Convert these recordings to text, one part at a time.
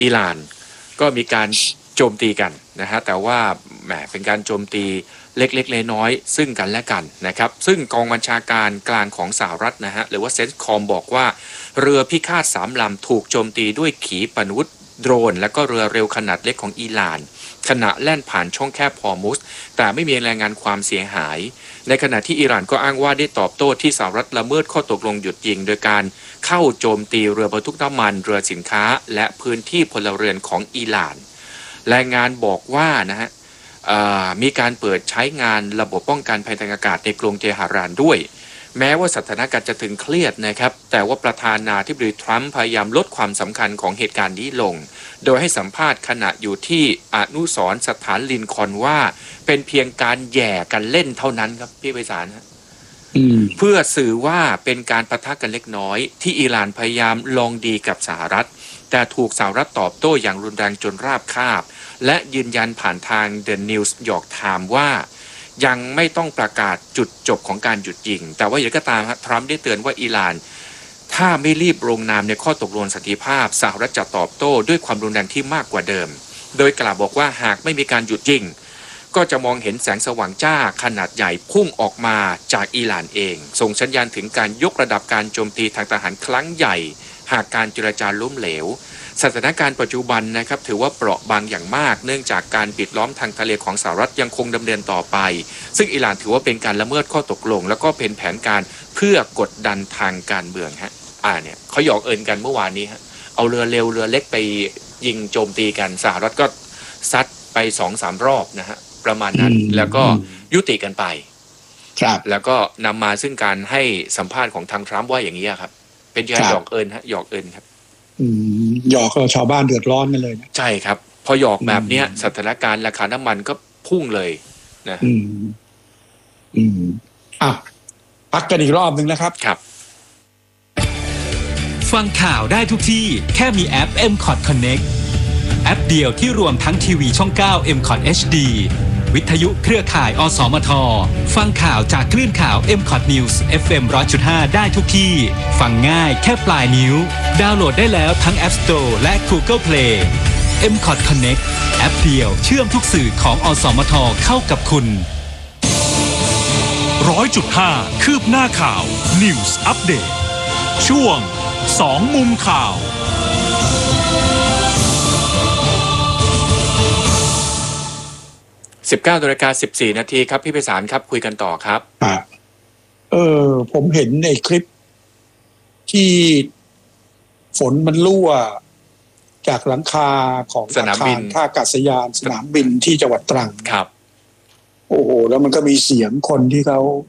อิหร่านก็มีการโจมตีกันนะฮะแต่ว่าแหมเป็นการโจมตีเล็กๆน้อยๆซึ่งกันและกันนะครับซึ่งกองบัญชาการกลางของสหรัฐนะฮะหรือว่าเซนต์คอมบอกว่าเรือพิฆาต3 ลำถูกโจมตีด้วยขีปนาวุธโดรนและก็เรือเร็วขนาดเล็กของอิหร่านขณะแล่นผ่านช่องแคบฮอร์มุซแต่ไม่มีรายงานความเสียหายในขณะที่อิหร่านก็อ้างว่าได้ตอบโต้ที่สหรัฐละเมิดข้อตกลงหยุดยิงโดยการเข้าโจมตีเรือบรรทุกน้ำมันเรือสินค้าและพื้นที่พลเรือนของอิหร่านรายงานบอกว่านะฮะมีการเปิดใช้งานระบบป้องกันภัยทางอากาศในกรุงเตหะรานด้วยแม้ว่าสถานการณ์จะถึงเครียดนะครับแต่ว่าประธานาธิบดีทรัมป์พยายามลดความสำคัญของเหตุการณ์นี้ลงโดยให้สัมภาษณ์ขณะอยู่ที่อนุสรณ์สถานลินคอล์นว่าเป็นเพียงการแย่กันเล่นเท่านั้นครับพี่ไพศาลเพื่อสื่อว่าเป็นการปะทะกันเล็กน้อยที่อิหร่านพยายามลองดีกับสหรัฐแต่ถูกสหรัฐตอบโต้อย่างรุนแรงจนราบคาบและยืนยันผ่านทาง The New York Times ว่ายังไม่ต้องประกาศจุดจบของการหยุดยิงแต่ว่าอย่างไรก็ตามทรัมป์ได้เตือนว่าอิหร่านถ้าไม่รีบลงนามในข้อตกลงสันติภาพสหรัฐจะตอบโต้ด้วยความรุนแรงที่มากกว่าเดิมโดยกล่าวบอกว่าหากไม่มีการหยุดยิงก็จะมองเห็นแสงสว่างจ้าขนาดใหญ่พุ่งออกมาจากอิหร่านเองส่งสัญญาณถึงการยกระดับการโจมตีทางทหารครั้งใหญ่หากการเจรจาล้มเหลวสถานการณ์ปัจจุบันนะครับถือว่าเปราะบางอย่างมากเนื่องจากการปิดล้อมทางทะเลของสหรัฐยังคงดำเนินต่อไปซึ่งอิหร่านถือว่าเป็นการละเมิดข้อตกลงแล้วก็เป็นแผนการเพื่อกดดันทางการเมืองฮะเนี่ยเขาหยอกเอิญกันเมื่อวานนี้ฮะเอาเรือเร็วเรือเล็กไปยิงโจมตีกันสหรัฐก็ซัดไป 2-3 รอบนะฮะประมาณนั้นแล้วก็ยุติกันไปครับแล้วก็นำมาซึ่งการให้สัมภาษณ์ของทางทรัมป์ว่าอย่างนี้ครับเป็นการหยอกเอิญฮะหยอกเอิญครับหยอกชาวบ้านเดือดร้อนกันเลยนะใช่ครับพอหยอกแบบนี้สถานการณ์ราคาน้ำมันก็พุ่งเลยนะพักกันอีกรอบหนึ่งนะครับครับฟังข่าวได้ทุกที่แค่มีแอป MCOT Connect แอปเดียวที่รวมทั้งทีวีช่อง 9 MCOT HD วิทยุเครือข่ายอสมทฟังข่าวจากคลื่นข่าว MCOT News FM 100.5 ได้ทุกที่ฟังง่ายแค่ปลายนิ้วดาวน์โหลดได้แล้วทั้ง App Store และ Google Play MCOT Connect แอปเดียวเชื่อมทุกสื่อของอสมทเข้ากับคุณ 100.5 คืบหน้าข่าว News Update ช่วง2 มุมข่าว 19:14 นาทีครับพี่ไพศาลครับคุยกันต่อครับผมเห็นในคลิปที่ฝนมันรั่วจากหลังคาของสนามบินท่าอากาศยานสนามบินที่จังหวัดตรังครับโอ้โหแล้วมันก็มีเสียงคนที่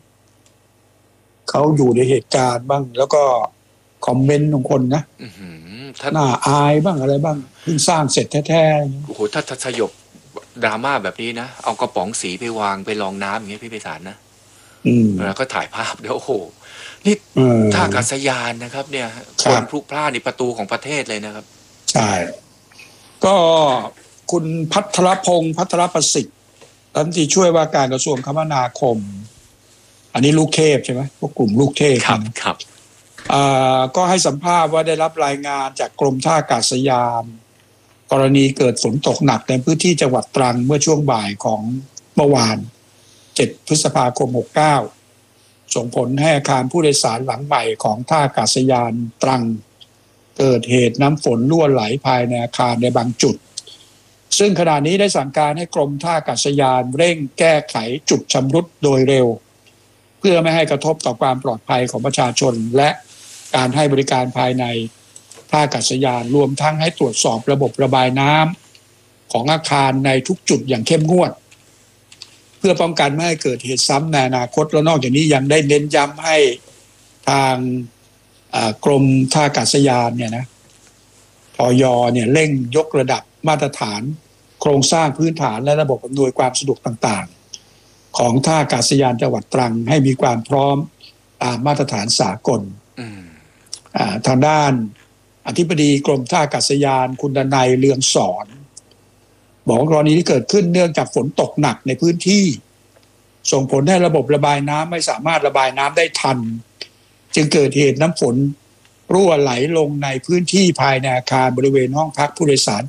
เขาอยู่ในเหตุการณ์บ้างแล้วก็คอมเมนต์ของคนนะน่าอายบ้างอะไรบ้างเพิ่งสร้างเสร็จแท้ๆโอ้โหถ้าสยบดราม่าแบบนี้นะเอากระป๋องสีไปวางไปรองน้ำอย่างเงี้ยพี่ไพศาลนะแล้วก็ถ่ายภาพเดี๋ยวโอ้โหนี่ท่าอากาศยานนะครับเนี่ยคนพลุกพล่านในประตูของประเทศเลยนะครับใช่ก็คุณพัทรพงษ์พัทรประสิทธิ์รัฐมนตรีช่วยว่าการกระทรวงคมนาคมอันนี้ลูกเทพใช่ไหมพวกกลุ่มลูกเทพครับก็ให้สัมภาษณ์ว่าได้รับรายงานจากกรมท่าอากาศยานกรณีเกิดฝนตกหนักในพื้นที่จังหวัดตรังเมื่อช่วงบ่ายของเมื่อวาน7 พฤษภาคม 69ส่งผลให้อาคารผู้โดยสารหลังใหม่ของท่าอากาศยานตรังเกิดเหตุน้ำฝนรั่วไหลภายในอาคารในบางจุดซึ่งขณะนี้ได้สั่งการให้กรมท่าอากาศยานเร่งแก้ไขจุดชำรุดโดยเร็วเพื่อไม่ให้กระทบต่อความปลอดภัยของประชาชนและการให้บริการภายในท่าอากาศยานรวมทั้งให้ตรวจสอบระบบระบายน้ำของอาคารในทุกจุดอย่างเข้มงวดเพื่อป้องกันไม่ให้เกิดเหตุซ้ำในอนาคตและนอกจากนี้ยังได้เน้นย้ำให้ทางกรมท่าอากาศยานเนี่ยนะทยเนี่ยเร่งยกระดับมาตรฐานโครงสร้างพื้นฐานและระบบอำนวยความสะดวกต่างๆของท่าอากาศยานจังหวัดตรังให้มีความพร้อมตามมาตรฐานสากลทางด้านอธิบดีกรมท่าอากาศยานคุณดนัยเรืองสอนบอกว่ากรณีที่เกิดขึ้นเนื่องจากฝนตกหนักในพื้นที่ส่งผลให้ระบบระบายน้ำไม่สามารถระบายน้ำได้ทันจึงเกิดเหตุน้ำฝนรั่วไหลลงในพื้นที่ภายในอาคารบริเวณห้องพักผู้โดยสาร